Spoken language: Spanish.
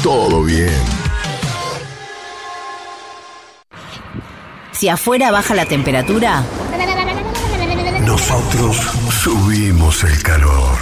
todo bien. Si afuera baja la temperatura, nosotros subimos el calor.